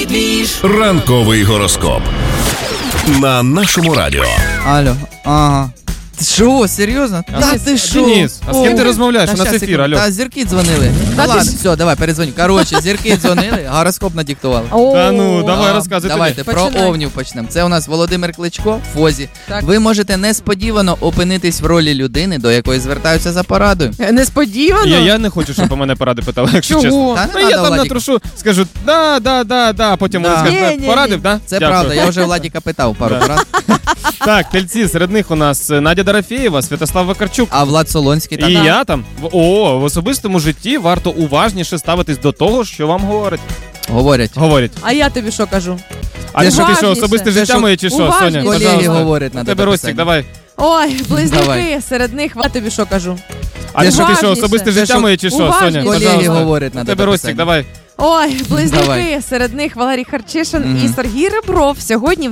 Ранковий гороскоп на нашому радіо. Алло, ага. Ти що, серйозно? Та ти що? Денис, а з ким ти розмовляєш? У нас ефір, алло. Та зірки дзвонили. Та ладно, все, давай, передзвоню. Коротше, зірки дзвонили, гороскоп надиктували. Та ну, давай розказуй. Давайте про овнів почнемо. Це у нас Володимир Кличко в Фозі. Так. Ви можете несподівано опинитись в ролі людини, до якої звертаються за порадою. Несподівано? Я не хочу, щоб у мене поради питали, якщо чесно. Чого? Та не Ну, я надо, там Владіка. натрушу, скажу, да, потім вони Да. скажуть, Ні-ні-ні. порадив, да? Це Дякую. правда, я вже Владіка питав пару Да. раз. Так, тельці, серед них у нас Надя Дорофєєва, Святослав Вакарчук. А Влад Солонський І там. я там. В особистому житті варто уважніше ставитись до того, що вам говорять. Говорять. А я тобі що кажу? А Це ти що, уважніше. особисте Це життя що, моє чи що, Соня? уважніше. Колеги Пожалуйста. говорять на У тебе тебе Ростик, писання. давай. Ой, близнюки, Давай. серед них, я тобі що кажу? А ти що, Уважніше. особисте Це життя що, моє чи що, уважніше. Соня? Колеги Пожалуйста. говорять на У тебе тебе Ростик, писання. давай. Ой, близнюки, Давай. серед них Валерій Харчишин Мгм. і Сергій Ребров. Сьогодні